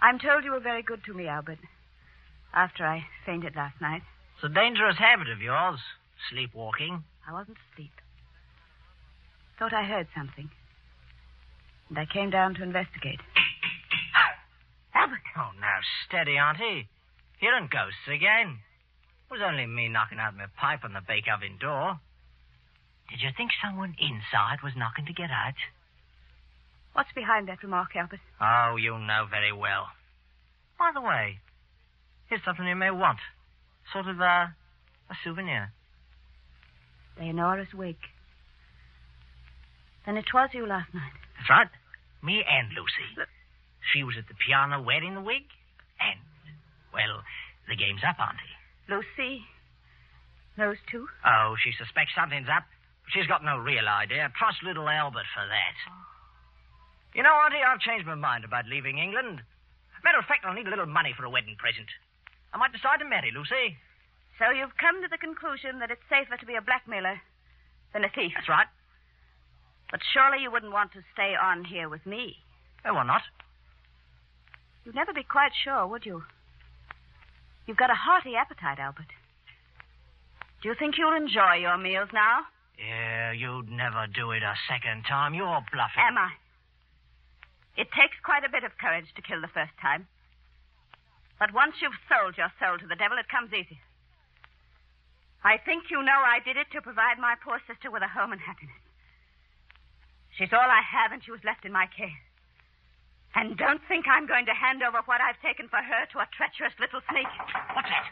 I'm told you were very good to me, Albert, after I fainted last night. It's a dangerous habit of yours, sleepwalking. I wasn't asleep. Thought I heard something. And I came down to investigate. Albert! Oh, now, steady, Auntie. Hearing ghosts again. It was only me knocking out my pipe on the bake oven door. Did you think someone inside was knocking to get out? What's behind that remark, Albert? Oh, you know very well. By the way, here's something you may want. Sort of a souvenir. Leonora's wig. Then it was you last night. That's right. Me and Lucy. She was at the piano wearing the wig. And, well, the game's up, Auntie. Lucy knows too? Oh, she suspects something's up. She's got no real idea. Trust little Albert for that. Oh. You know, Auntie, I've changed my mind about leaving England. Matter of fact, I'll need a little money for a wedding present. I might decide to marry Lucy. So you've come to the conclusion that it's safer to be a blackmailer than a thief? That's right. But surely you wouldn't want to stay on here with me. Oh, why not? You'd never be quite sure, would you? You've got a hearty appetite, Albert. Do you think you'll enjoy your meals now? Yeah, you'd never do it a second time. You're bluffing. Am I? It takes quite a bit of courage to kill the first time. But once you've sold your soul to the devil, it comes easy. I think you know I did it to provide my poor sister with a home and happiness. She's all I have, and she was left in my care. And don't think I'm going to hand over what I've taken for her to a treacherous little sneak. What's that?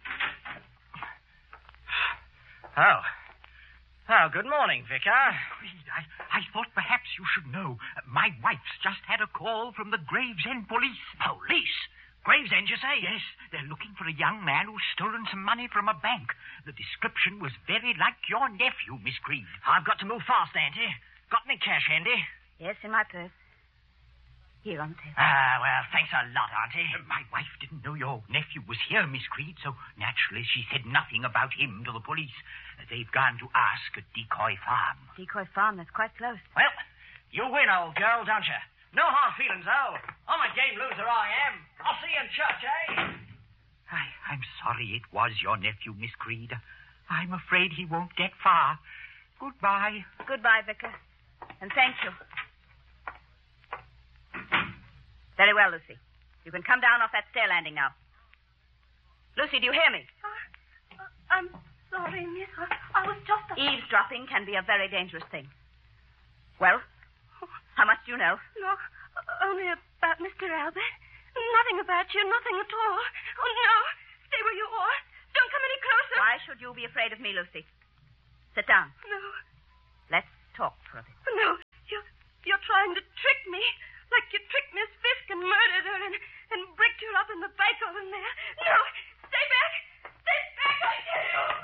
Oh. Oh, good morning, Vicar. I thought perhaps you should know. My wife's just had a call from the Gravesend police. Police? Gravesend, you say? Yes, they're looking for a young man who's stolen some money from a bank. The description was very like your nephew, Miss Creed. I've got to move fast, Auntie. Got any cash handy? Yes, in my purse. Here on the table. Ah, well, thanks a lot, Auntie. My wife didn't know your nephew was here, Miss Creed, so naturally she said nothing about him to the police. They've gone to ask at Decoy Farm. Decoy Farm, that's quite close. Well, you win, old girl, don't you? No hard feelings, though. I'm a game loser, I am. I'll see you in church, eh? I'm sorry it was your nephew, Miss Creed. I'm afraid he won't get far. Goodbye. Goodbye, Vicar. And thank you. Very well, Lucy. You can come down off that stair landing now. Lucy, do you hear me? I'm sorry, miss. I was just... Eavesdropping can be a very dangerous thing. Well, how much do you know? No, only about Mr. Albert. Nothing about you, nothing at all. Oh, no. Stay where you are. Don't come any closer. Why should you be afraid of me, Lucy? Sit down. No. Let's talk for a bit. No, you're trying to trick me. Like you tricked Miss Fisk and murdered her and bricked her up in the bake oven there. No,